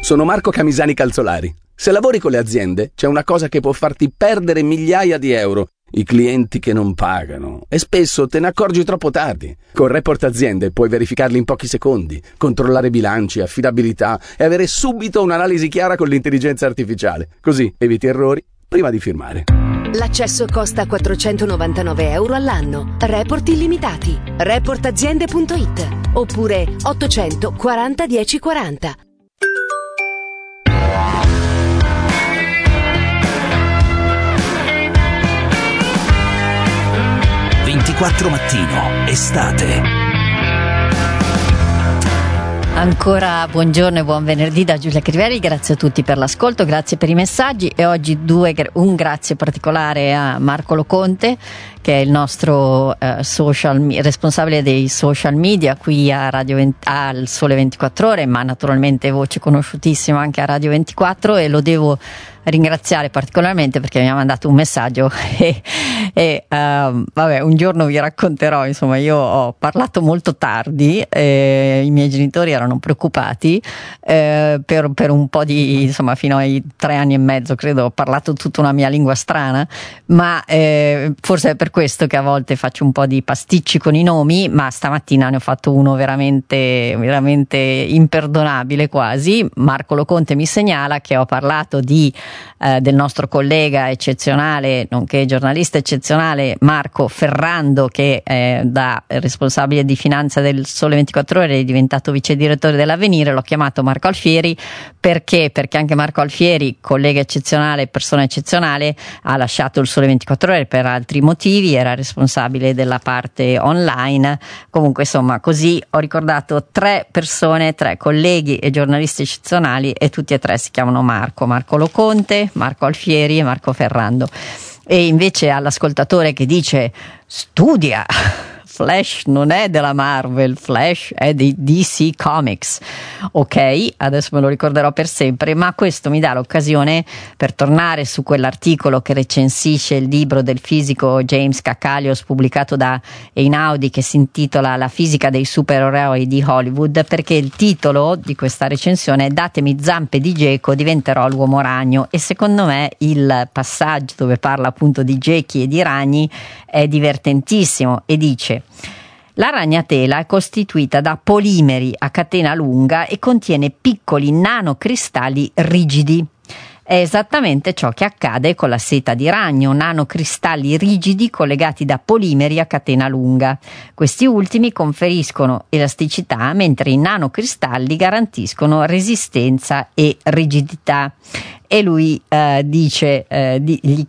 Sono Marco Camisani Calzolari. Se lavori con le aziende, c'è una cosa che può farti perdere migliaia di euro: i clienti che non pagano. E spesso te ne accorgi troppo tardi. Con Report Aziende puoi verificarli in pochi secondi, controllare bilanci, affidabilità e avere subito un'analisi chiara con l'intelligenza artificiale. Così eviti errori prima di firmare. L'accesso costa 499 euro all'anno. Report illimitati. Reportaziende.it oppure 840 1040. Mattino, estate. Ancora buongiorno e buon venerdì da Giulia Crivelli, grazie a tutti per l'ascolto, grazie per i messaggi e oggi un grazie particolare a Marco Loconte, che è il nostro responsabile dei social media qui a al Sole 24 Ore, ma naturalmente voce conosciutissima anche a Radio 24, e lo devo ringraziare particolarmente perché mi ha mandato un messaggio e un giorno vi racconterò. Insomma, io ho parlato molto tardi, i miei genitori erano preoccupati per un po' di, insomma, fino ai 3 anni e mezzo credo ho parlato tutta una mia lingua strana, ma forse è per questo che a volte faccio un po' di pasticci con i nomi, ma stamattina ne ho fatto uno veramente veramente imperdonabile quasi. Marco Loconte mi segnala che ho parlato del nostro collega eccezionale, nonché giornalista eccezionale, Marco Ferrando, che da responsabile di finanza del Sole 24 Ore è diventato vice direttore dell'Avvenire. L'ho chiamato Marco Alfieri perché anche Marco Alfieri, collega eccezionale, persona eccezionale, ha lasciato il Sole 24 Ore per altri motivi, era responsabile della parte online. Comunque, insomma, così ho ricordato 3 persone, 3 colleghi e giornalisti eccezionali, e tutti e 3 si chiamano Marco Loconte, Marco Alfieri e Marco Ferrando. E invece all'ascoltatore che dice studia, Flash non è della Marvel, Flash è di DC Comics. Ok, adesso me lo ricorderò per sempre, ma questo mi dà l'occasione per tornare su quell'articolo che recensisce il libro del fisico James Kakalios pubblicato da Einaudi, che si intitola La fisica dei supereroi di Hollywood, perché il titolo di questa recensione è Datemi zampe di geco, diventerò l'uomo ragno, e secondo me il passaggio dove parla appunto di gechi e di ragni è divertentissimo e dice: la ragnatela è costituita da polimeri a catena lunga e contiene piccoli nanocristalli rigidi. È esattamente ciò che accade con la seta di ragno, nanocristalli rigidi collegati da polimeri a catena lunga. Questi ultimi conferiscono elasticità, mentre i nanocristalli garantiscono resistenza e rigidità. E lui gli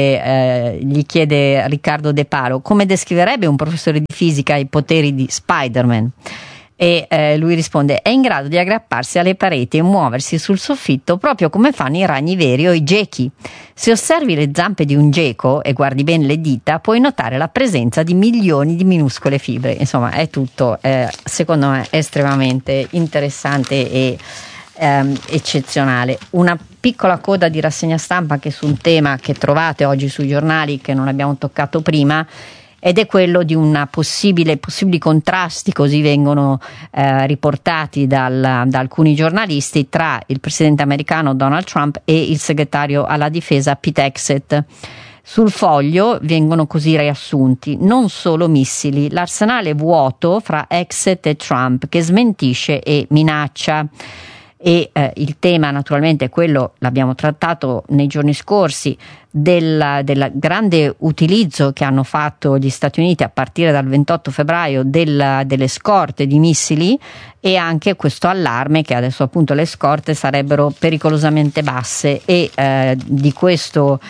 chiede Riccardo De Palo come descriverebbe un professore di fisica i poteri di Spider-Man. E lui risponde: è in grado di aggrapparsi alle pareti e muoversi sul soffitto proprio come fanno i ragni veri o i gechi. Se osservi le zampe di un geco e guardi bene le dita, puoi notare la presenza di milioni di minuscole fibre. Insomma, è tutto secondo me estremamente interessante e eccezionale. Una piccola coda di rassegna stampa anche su un tema che trovate oggi sui giornali, che non abbiamo toccato prima, ed è quello di una possibili contrasti, così vengono riportati da alcuni giornalisti, tra il presidente americano Donald Trump e il segretario alla difesa Pete Hegseth. Sul Foglio vengono così riassunti: non solo missili, l'arsenale vuoto fra Hegseth e Trump, che smentisce e minaccia. E il tema naturalmente è quello, l'abbiamo trattato nei giorni scorsi, del grande utilizzo che hanno fatto gli Stati Uniti a partire dal 28 febbraio delle scorte di missili, e anche questo allarme che adesso appunto le scorte sarebbero pericolosamente basse, e di questo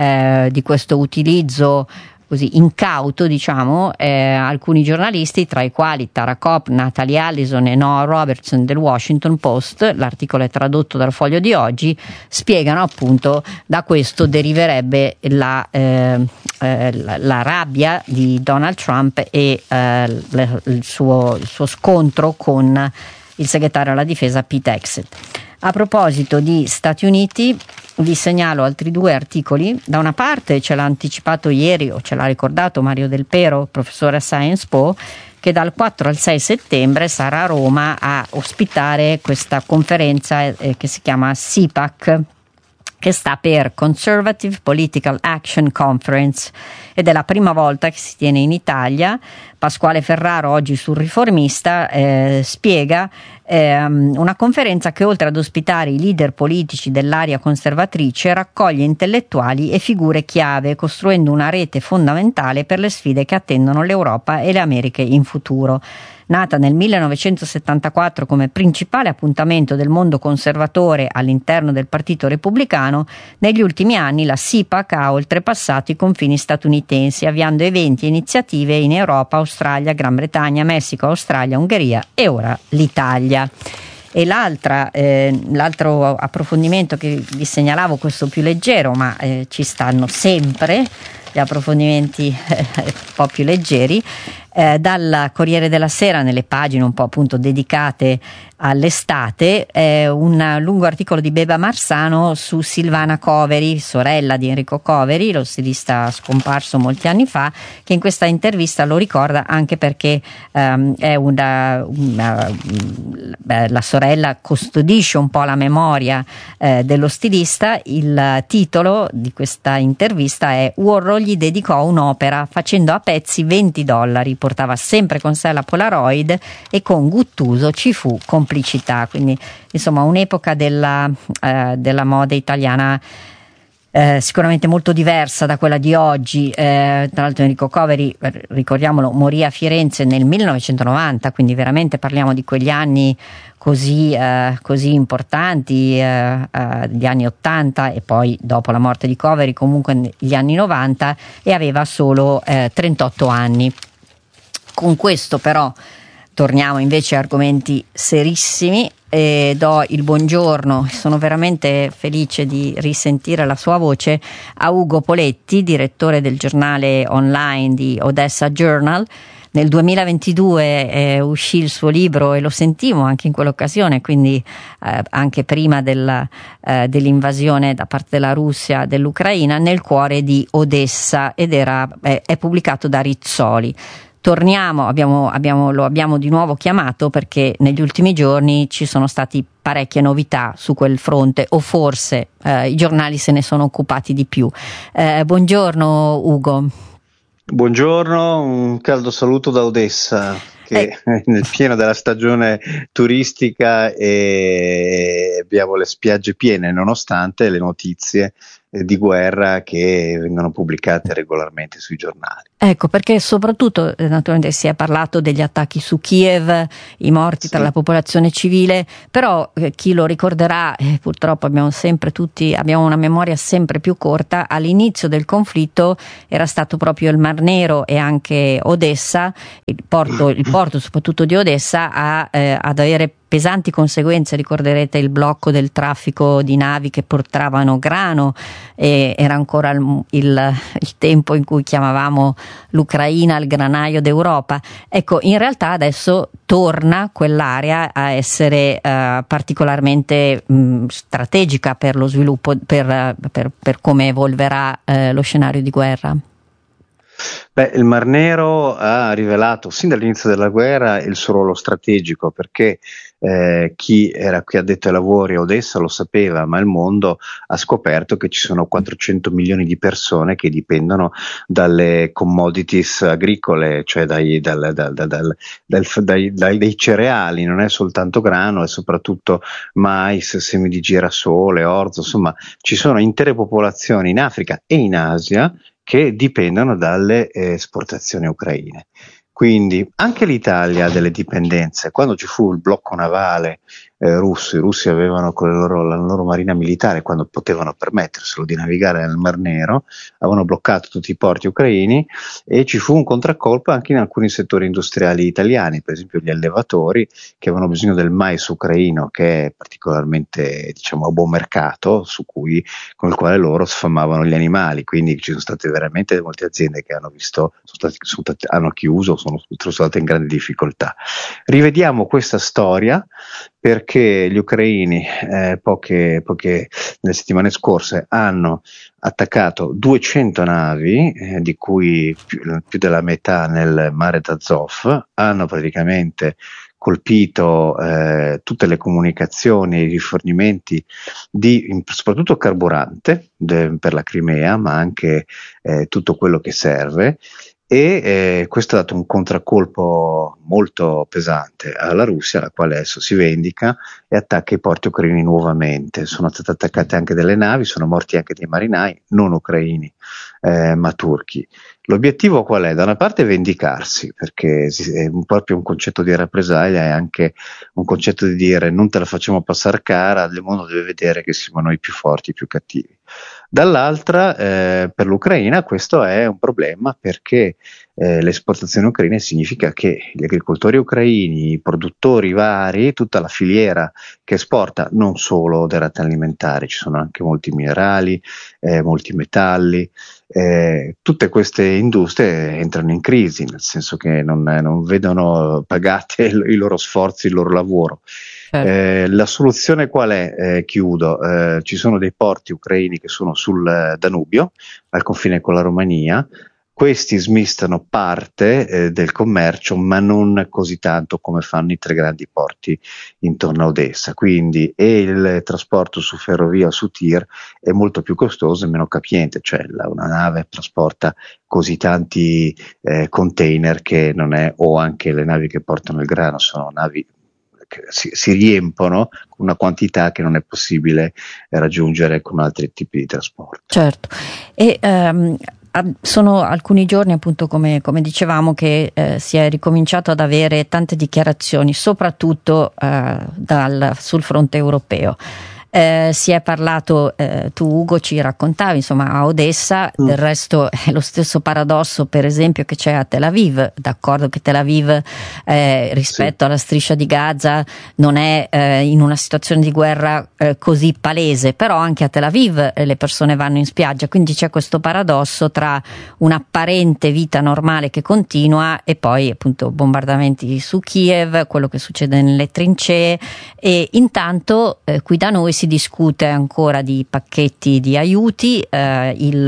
utilizzo così incauto, diciamo, alcuni giornalisti, tra i quali Tara Copp, Natalie Allison e Noah Robertson del Washington Post, l'articolo è tradotto dal Foglio di oggi, spiegano appunto da questo deriverebbe la rabbia di Donald Trump e il suo scontro con il segretario alla difesa Pete Hegseth. A proposito di Stati Uniti, vi segnalo altri 2 articoli. Da una parte ce l'ha anticipato ieri, o ce l'ha ricordato Mario Del Pero, professore a Sciences Po, che dal 4 al 6 settembre sarà a Roma a ospitare questa conferenza che si chiama CPAC, che sta per Conservative Political Action Conference, ed è la prima volta che si tiene in Italia. Pasquale Ferraro oggi sul Riformista spiega una conferenza che, oltre ad ospitare i leader politici dell'area conservatrice, raccoglie intellettuali e figure chiave, costruendo una rete fondamentale per le sfide che attendono l'Europa e le Americhe in futuro. Nata nel 1974 come principale appuntamento del mondo conservatore all'interno del Partito Repubblicano, negli ultimi anni la CPAC ha oltrepassato i confini statunitensi, avviando eventi e iniziative in Europa, Australia, Gran Bretagna, Messico, Australia, Ungheria e ora l'Italia. E l'altro approfondimento che vi segnalavo, questo più leggero, ma ci stanno sempre gli approfondimenti un po' più leggeri, dal Corriere della Sera, nelle pagine un po' appunto dedicate all'estate, un lungo articolo di Beba Marsano su Silvana Coveri, sorella di Enrico Coveri, lo stilista scomparso molti anni fa, che in questa intervista lo ricorda anche perché è la sorella custodisce un po' la memoria dello stilista. Il titolo di questa intervista è "Warhol gli dedicò un'opera facendo a pezzi $20, portava sempre con sé la Polaroid e con Guttuso ci fu complicità". Quindi insomma un'epoca della moda italiana sicuramente molto diversa da quella di oggi. Tra l'altro Enrico Coveri, ricordiamolo, morì a Firenze nel 1990, quindi veramente parliamo di quegli anni così importanti, gli anni 80 e poi dopo la morte di Coveri comunque negli anni 90, e aveva solo 38 anni. Con questo però torniamo invece a argomenti serissimi e do il buongiorno, sono veramente felice di risentire la sua voce, a Ugo Poletti, direttore del giornale online di Odessa Journal. Nel 2022 uscì il suo libro e lo sentimmo anche in quell'occasione, quindi anche prima dell'invasione da parte della Russia dell'Ucraina, Nel cuore di Odessa, ed è pubblicato da Rizzoli. Torniamo, lo abbiamo di nuovo chiamato perché negli ultimi giorni ci sono stati parecchie novità su quel fronte, o forse i giornali se ne sono occupati di più. Buongiorno Ugo. Buongiorno, un caldo saluto da Odessa, che è nel pieno della stagione turistica e abbiamo le spiagge piene nonostante le notizie di guerra che vengono pubblicate regolarmente sui giornali. Ecco, perché soprattutto naturalmente si è parlato degli attacchi su Kiev, i morti tra la popolazione civile, però chi lo ricorderà, purtroppo abbiamo una memoria sempre più corta. All'inizio del conflitto era stato proprio il Mar Nero e anche Odessa, il porto soprattutto di Odessa, ad avere pesanti conseguenze. Ricorderete il blocco del traffico di navi che portavano grano, e era ancora il tempo in cui chiamavamo l'Ucraina il granaio d'Europa. Ecco, in realtà adesso torna quell'area a essere particolarmente strategica per lo sviluppo, per come evolverà lo scenario di guerra. Il Mar Nero ha rivelato sin dall'inizio della guerra il suo ruolo strategico, perché chi era qui addetto ai lavori a Odessa lo sapeva, ma il mondo ha scoperto che ci sono 400 milioni di persone che dipendono dalle commodities agricole, cioè dai cereali. Non è soltanto grano, è soprattutto mais, semi di girasole, orzo, insomma ci sono intere popolazioni in Africa e in Asia che dipendono dalle esportazioni ucraine. Quindi anche l'Italia ha delle dipendenze. Quando ci fu il blocco navale russo, i russi avevano la loro marina militare, quando potevano permetterselo di navigare nel Mar Nero, avevano bloccato tutti i porti ucraini, e ci fu un contraccolpo anche in alcuni settori industriali italiani, per esempio gli allevatori che avevano bisogno del mais ucraino, che è particolarmente a buon mercato, con il quale loro sfamavano gli animali. Quindi ci sono state veramente molte aziende che hanno chiuso, sono state in grande difficoltà. Rivediamo questa storia perché gli ucraini poche nelle settimane scorse hanno attaccato 200 navi, di cui più della metà nel mare d'Azov, hanno praticamente colpito tutte le comunicazioni e i rifornimenti di soprattutto carburante per la Crimea, ma anche tutto quello che serve. E questo ha dato un contraccolpo molto pesante alla Russia, la quale adesso si vendica e attacca i porti ucraini nuovamente. Sono state attaccate anche delle navi, sono morti anche dei marinai, non ucraini ma turchi. L'obiettivo qual è? Da una parte vendicarsi, perché è proprio un concetto di rappresaglia, è anche un concetto di dire non te la facciamo passare cara, il mondo deve vedere che siamo noi più forti, più cattivi. Dall'altra, per l'Ucraina questo è un problema, perché le esportazioni ucraine significa che gli agricoltori ucraini, i produttori vari, tutta la filiera che esporta, non solo derrate alimentari, ci sono anche molti minerali, molti metalli, tutte queste industrie entrano in crisi, nel senso che non vedono pagate i loro sforzi, il loro lavoro. La soluzione qual è? Chiudo. Ci sono dei porti ucraini che sono sul Danubio, al confine con la Romania. Questi smistano parte del commercio, ma non così tanto come fanno i 3 grandi porti intorno a Odessa. Quindi il trasporto su ferrovia o su tir è molto più costoso e meno capiente, cioè una nave trasporta così tanti container che non è, o anche le navi che portano il grano sono navi che si riempono con una quantità che non è possibile raggiungere con altri tipi di trasporto. Certo. E sono alcuni giorni, appunto, come dicevamo, che si è ricominciato ad avere tante dichiarazioni, soprattutto sul fronte europeo. Si è parlato, tu Ugo ci raccontavi, insomma, a Odessa, del resto è lo stesso paradosso per esempio che c'è a Tel Aviv, d'accordo che Tel Aviv rispetto alla striscia di Gaza non è in una situazione di guerra così palese, però anche a Tel Aviv le persone vanno in spiaggia, quindi c'è questo paradosso tra un'apparente vita normale che continua e poi appunto bombardamenti su Kiev, quello che succede nelle trincee, e intanto qui da noi si discute ancora di pacchetti di aiuti. Il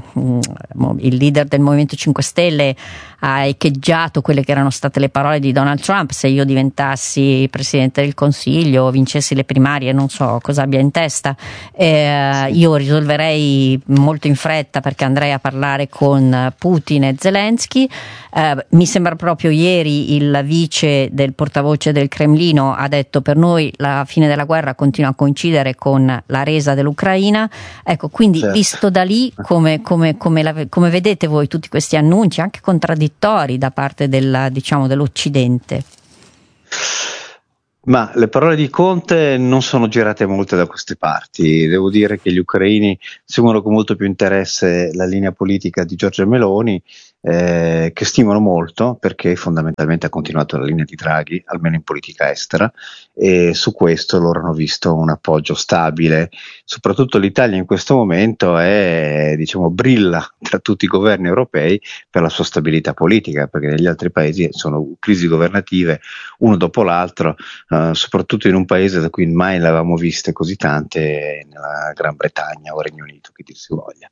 leader del Movimento 5 Stelle ha echeggiato quelle che erano state le parole di Donald Trump: se io diventassi presidente del Consiglio o vincessi le primarie, non so cosa abbia in testa, io risolverei molto in fretta perché andrei a parlare con Putin e Zelensky. Mi sembra proprio ieri il vice del portavoce del Cremlino ha detto: per noi la fine della guerra continua a coincidere con la resa dell'Ucraina. Ecco, quindi certo, visto da lì come vedete voi tutti questi annunci anche contraddittori da parte dell'Occidente? Ma le parole di Conte non sono girate molte da queste parti. Devo dire che gli ucraini seguono con molto più interesse la linea politica di Giorgia Meloni, che stimano molto, perché fondamentalmente ha continuato la linea di Draghi, almeno in politica estera, e su questo loro hanno visto un appoggio stabile. Soprattutto l'Italia in questo momento brilla tra tutti i governi europei per la sua stabilità politica, perché negli altri paesi sono crisi governative uno dopo l'altro, soprattutto in un paese da cui mai ne avevamo viste così tante, nella Gran Bretagna o Regno Unito, che dir si voglia.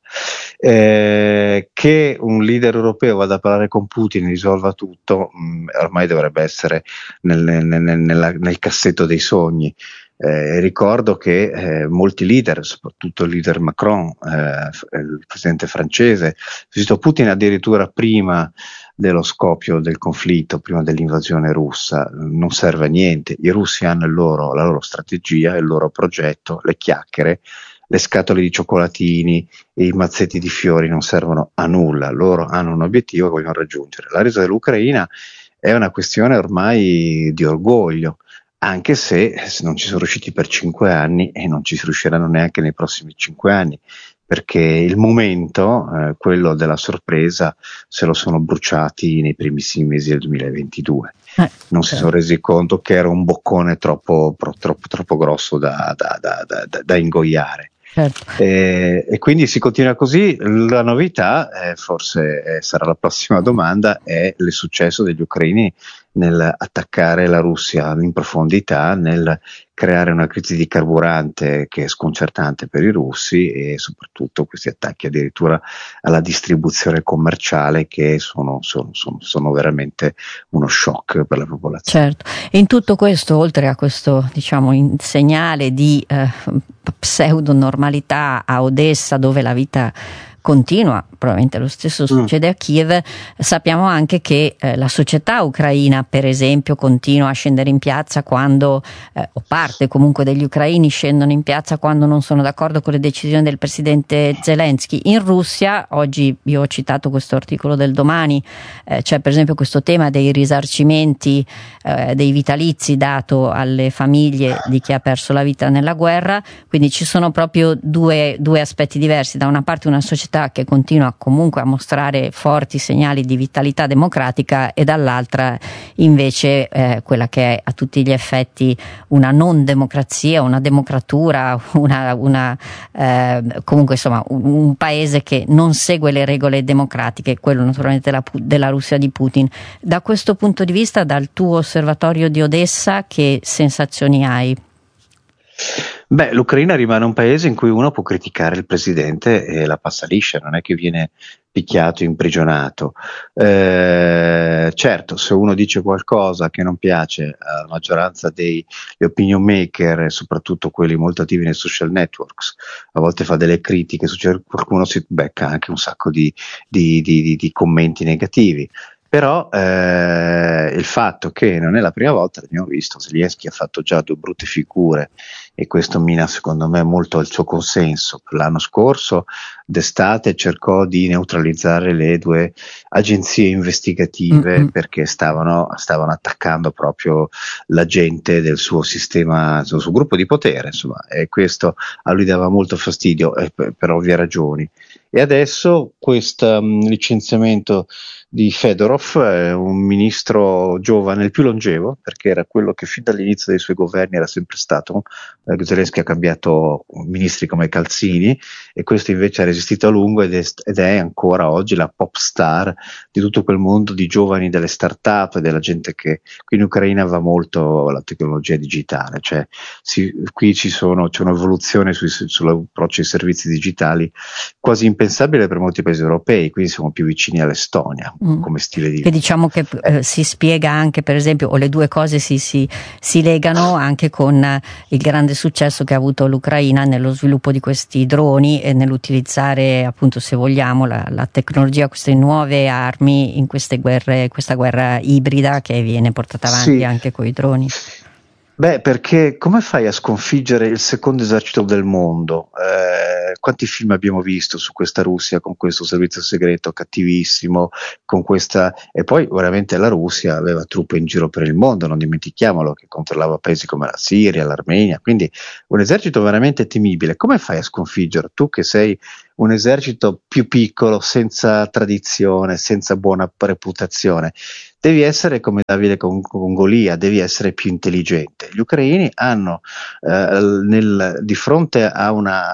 Che un leader europeo vada a parlare con Putin e risolva tutto, ormai dovrebbe essere nel cassetto dei sogni. Ricordo che molti leader, soprattutto il leader Macron, il presidente francese, visitò Putin addirittura prima dello scoppio del conflitto, prima dell'invasione russa. Non serve a niente, i russi hanno la loro strategia, il loro progetto, le chiacchiere, le scatole di cioccolatini e i mazzetti di fiori non servono a nulla, loro hanno un obiettivo che vogliono raggiungere. La resa dell'Ucraina è una questione ormai di orgoglio, anche se non ci sono riusciti per 5 anni e non ci si riusciranno neanche nei prossimi 5 anni, perché il momento, quello della sorpresa, se lo sono bruciati nei primissimi mesi del 2022. Non si sono resi conto che era un boccone troppo grosso da ingoiare. Certo. E quindi si continua così. La novità, forse sarà la prossima domanda, è il successo degli ucraini nel attaccare la Russia in profondità, nel creare una crisi di carburante che è sconcertante per i russi, e soprattutto questi attacchi addirittura alla distribuzione commerciale, che sono veramente uno shock per la popolazione. Certo, e in tutto questo, oltre a questo segnale di pseudo normalità a Odessa, dove la vita continua, probabilmente lo stesso succede a Kiev, sappiamo anche che la società ucraina, per esempio, continua a scendere in piazza quando, o parte comunque degli ucraini scendono in piazza quando non sono d'accordo con le decisioni del presidente Zelensky. In Russia, oggi io ho citato questo articolo del Domani, c'è per esempio questo tema dei risarcimenti, dei vitalizi dato alle famiglie di chi ha perso la vita nella guerra, quindi ci sono proprio due aspetti diversi: da una parte una società che continua comunque a mostrare forti segnali di vitalità democratica, e dall'altra invece quella che è a tutti gli effetti una non democrazia, una democratura, comunque insomma un paese che non segue le regole democratiche, quello naturalmente della Russia di Putin. Da questo punto di vista, dal tuo osservatorio di Odessa, che sensazioni hai? Beh, l'Ucraina rimane un paese in cui uno può criticare il presidente e la passa liscia, non è che viene picchiato, imprigionato. Certo, se uno dice qualcosa che non piace alla maggioranza degli opinion maker, soprattutto quelli molto attivi nei social networks, a volte fa delle critiche, qualcuno si becca anche un sacco di commenti negativi. Però il fatto che non è la prima volta, l'abbiamo visto, Zelensky ha fatto già 2 brutte figure, e questo mina secondo me molto il suo consenso. L'anno scorso d'estate cercò di neutralizzare le 2 agenzie investigative perché stavano attaccando proprio la gente del suo sistema, del suo gruppo di potere, insomma, e questo a lui dava molto fastidio, per ovvie ragioni. E adesso questo licenziamento di Fedorov, un ministro giovane, il più longevo, perché era quello che fin dall'inizio dei suoi governi era sempre stato. Zelensky ha cambiato ministri come Calzini, e questo invece ha resistito a lungo ed è ancora oggi la pop star di tutto quel mondo di giovani delle start-up e della gente che qui in Ucraina va molto la tecnologia digitale, cioè qui c'è un'evoluzione sull'approccio ai servizi digitali quasi impensabile per molti paesi europei, quindi siamo più vicini all'Estonia come stile di vita. Che diciamo che si spiega anche, per esempio, o le due cose si legano anche con il grande successo che ha avuto l'Ucraina nello sviluppo di questi droni e nell'utilizzare, appunto, se vogliamo, la tecnologia, queste nuove armi in questa guerra ibrida che viene portata avanti anche con i droni. Beh, perché come fai a sconfiggere il secondo esercito del mondo? Quanti film abbiamo visto su questa Russia con questo servizio segreto cattivissimo, e poi veramente la Russia aveva truppe in giro per il mondo, non dimentichiamolo, che controllava paesi come la Siria, l'Armenia, quindi un esercito veramente temibile. Come fai a sconfiggerlo? Tu che sei un esercito più piccolo, senza tradizione, senza buona reputazione. Devi essere come Davide con Golia, devi essere più intelligente. Gli ucraini hanno di fronte a una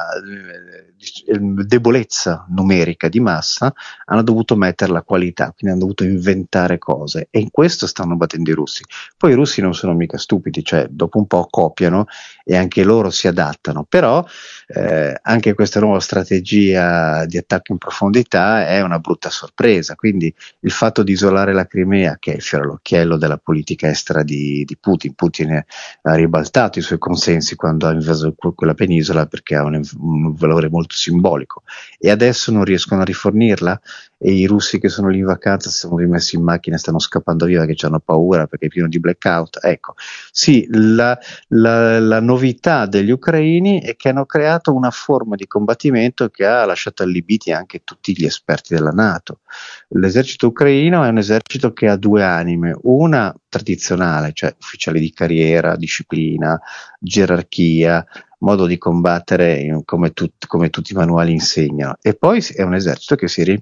debolezza numerica di massa, hanno dovuto mettere la qualità, quindi hanno dovuto inventare cose, e in questo stanno battendo i russi. Poi i russi non sono mica stupidi, cioè dopo un po' copiano e anche loro si adattano, però anche questa nuova strategia di attacco in profondità è una brutta sorpresa. Quindi il fatto di isolare la Crimea, che è il fiore all'occhiello della politica estera di Putin ha ribaltato i suoi consensi quando ha invaso quella penisola, perché ha un valore molto simbolico, e adesso non riescono a rifornirla, e i russi che sono lì in vacanza si sono rimessi in macchina e stanno scappando via perché hanno paura, perché è pieno di blackout. Ecco, sì, la novità degli ucraini è che hanno creato una forma di combattimento che ha lasciato allibiti anche tutti gli esperti della NATO. L'esercito ucraino è un esercito che ha 2 anime, una tradizionale, cioè ufficiali di carriera, disciplina, gerarchia, modo di combattere come tutti i manuali insegnano, e poi è un esercito che si è riempito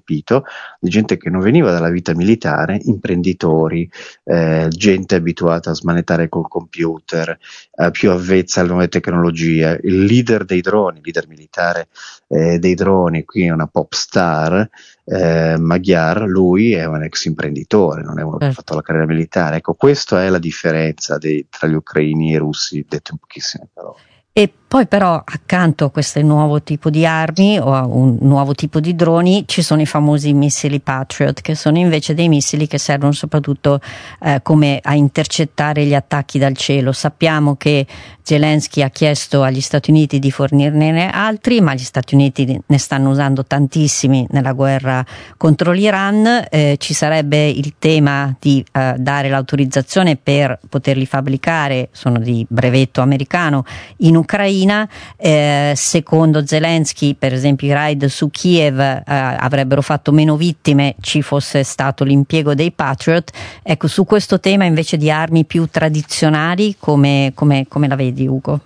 di gente che non veniva dalla vita militare, imprenditori, gente abituata a smanettare col computer, più avvezza alle nuove tecnologie. Il leader dei droni, il leader militare dei droni, qui è una pop star, Magyar, lui è un ex imprenditore, non è uno che ha fatto la carriera militare. Ecco, questa è la differenza tra gli ucraini e i russi, dette in pochissime parole. E poi però accanto a questo nuovo tipo di armi o a un nuovo tipo di droni ci sono i famosi missili Patriot, che sono invece dei missili che servono soprattutto come a intercettare gli attacchi dal cielo. Sappiamo che Zelensky ha chiesto agli Stati Uniti di fornirne altri, ma gli Stati Uniti ne stanno usando tantissimi nella guerra contro l'Iran. Ci sarebbe il tema di dare l'autorizzazione per poterli fabbricare, sono di brevetto americano, in Ucraina. Secondo Zelensky, per esempio, i raid su Kiev avrebbero fatto meno vittime ci fosse stato l'impiego dei Patriot. Ecco, su questo tema invece di armi più tradizionali, come la vedi, Ugo?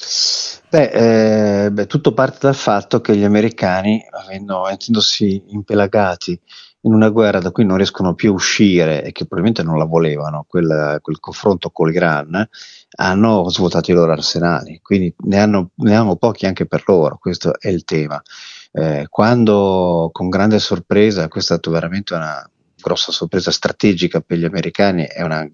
Tutto parte dal fatto che gli americani, essendosi impelagati in una guerra da cui non riescono più a uscire e che probabilmente non la volevano, quel confronto con l'Iran, hanno svuotato i loro arsenali, quindi ne hanno pochi anche per loro. Questo è il tema. Quando, con grande sorpresa, questa è stata veramente una grossa sorpresa strategica per gli americani, è un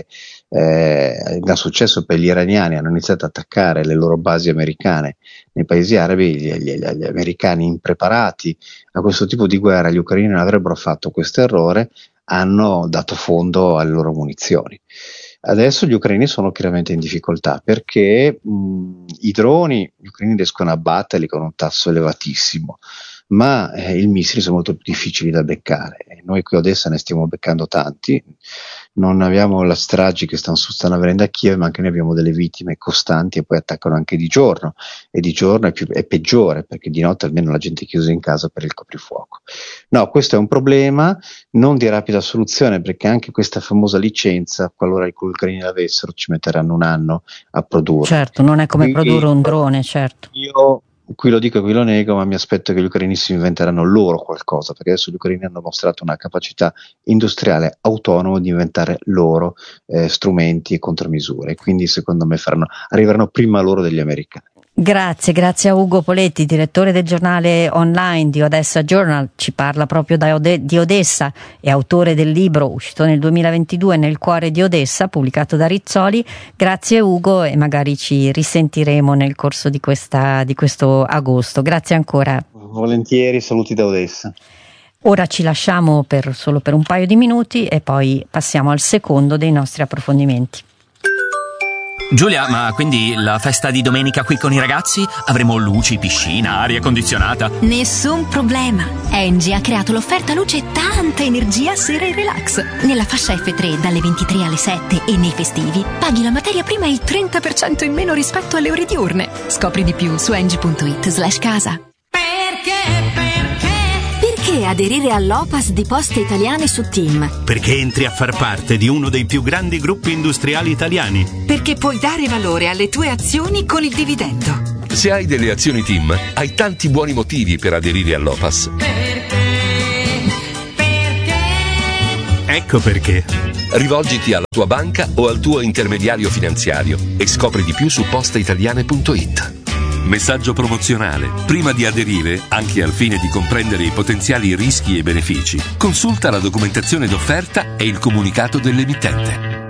successo per gli iraniani, hanno iniziato ad attaccare le loro basi americane nei paesi arabi, gli americani impreparati a questo tipo di guerra, gli ucraini non avrebbero fatto questo errore, hanno dato fondo alle loro munizioni. Adesso gli ucraini sono chiaramente in difficoltà perché i droni gli ucraini riescono a batterli con un tasso elevatissimo, ma i missili sono molto più difficili da beccare. Noi qui a Odessa ne stiamo beccando tanti, non abbiamo la stragi che stanno avvenendo a Kiev, ma anche noi abbiamo delle vittime costanti e poi attaccano anche di giorno, e di giorno è peggiore perché di notte almeno la gente è chiusa in casa per il coprifuoco. No, questo è un problema non di rapida soluzione, perché anche questa famosa licenza, qualora i ucraini l'avessero, ci metteranno un anno a produrre. Certo, non è come produrre un drone, certo. Io qui lo dico e qui lo nego, ma mi aspetto che gli ucraini si inventeranno loro qualcosa, perché adesso gli ucraini hanno mostrato una capacità industriale autonoma di inventare loro strumenti e contromisure, quindi secondo me arriveranno prima loro degli americani. Grazie a Ugo Poletti, direttore del giornale online di Odessa Journal, ci parla proprio di Odessa, è autore del libro uscito nel 2022 Nel cuore di Odessa, pubblicato da Rizzoli. Grazie Ugo, e magari ci risentiremo nel corso di questo agosto. Grazie ancora. Volentieri, saluti da Odessa. Ora ci lasciamo solo per un paio di minuti e poi passiamo al secondo dei nostri approfondimenti. Giulia, ma quindi la festa di domenica qui con i ragazzi? Avremo luci, piscina, aria condizionata? Nessun problema. Engie ha creato l'offerta luce tanta energia sera e relax. Nella fascia F3 dalle 23 alle 7 e nei festivi paghi la materia prima il 30% in meno rispetto alle ore diurne. Scopri di più su engie.it/casa. Perché aderire all'OPAS di Poste Italiane su TIM? Perché entri a far parte di uno dei più grandi gruppi industriali italiani. Perché puoi dare valore alle tue azioni con il dividendo. Se hai delle azioni TIM, hai tanti buoni motivi per aderire all'OPAS. Ecco perché. Rivolgiti alla tua banca o al tuo intermediario finanziario e scopri di più su postaitaliane.it. Messaggio promozionale. Prima di aderire, anche al fine di comprendere i potenziali rischi e benefici, consulta la documentazione d'offerta e il comunicato dell'emittente.